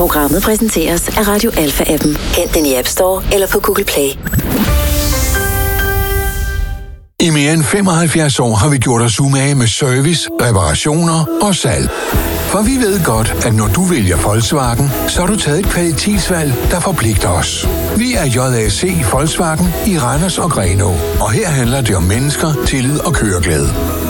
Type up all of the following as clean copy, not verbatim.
Programmet præsenteres af Radio Alpha-appen. Hent den i App Store eller på Google Play. I mere end 75 år har vi gjort os umage med service, reparationer og salg. For vi ved godt, at når du vælger Volkswagen, så har du taget et kvalitetsvalg, der forpligter os. Vi er JAC Volkswagen i Randers og Grenaa, og her handler det om mennesker, tillid og køreglæde.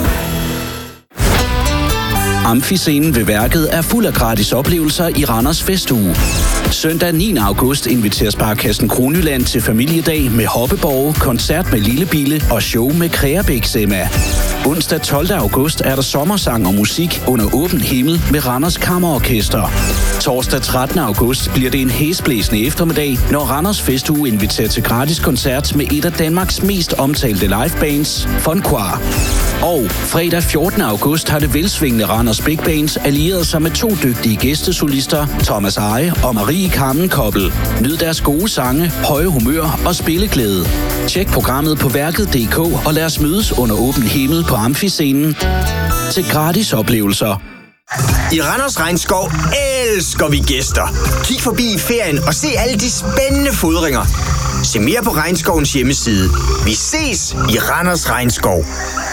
Amfiscenen ved værket er fuld af gratis oplevelser i Randers Festuge. Søndag 9. august inviterer Sparekassen Kronjylland til familiedag med hoppeborg, koncert med Lillebille og show med Kreabæk Emma. Onsdag 12. august er der sommersang og musik under åben himmel med Randers Kammerorkester. Torsdag 13. august bliver det en hæsblæsende eftermiddag, når Randers Festuge inviterer til gratis koncert med et af Danmarks mest omtalte livebands, Funquar. Og fredag 14. august har det velsvingende Randers Big Bands allieret sig med 2 dygtige gæstesolister, Thomas Eje og Marie Carmen Koppel. Nyd deres gode sange, høje humør og spilleglæde. Tjek programmet på værket.dk og lad os mødes under åben himmel på Amfiscenen til gratis oplevelser. I Randers Regnskov elsker vi gæster. Kig forbi i ferien og se alle de spændende fodringer. Se mere på Regnskovens hjemmeside. Vi ses i Randers Regnskov.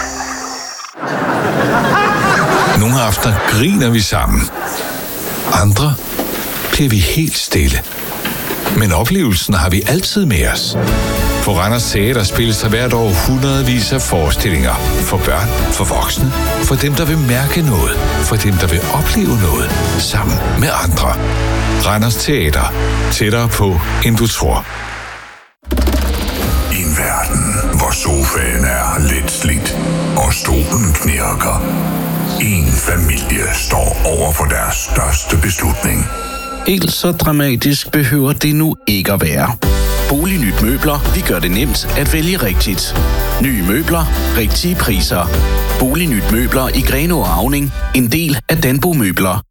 Nogle aftener griner vi sammen. Andre bliver vi helt stille. Men oplevelsen har vi altid med os. På Randers Teater spilles der hvert år hundredvis af forestillinger. For børn, for voksne, for dem, der vil mærke noget, for dem, der vil opleve noget, sammen med andre. Randers Teater. Tættere på, end du tror. I en verden, hvor sofaen er lidt slidt, og stolen knirker. En familie står over for deres største beslutning. Helt så dramatisk behøver det nu ikke at være. Bolignyt Møbler, vi gør det nemt at vælge rigtigt. Nye møbler, rigtige priser. Bolignyt Møbler i Grenaa og Auning, en del af Danbo Møbler.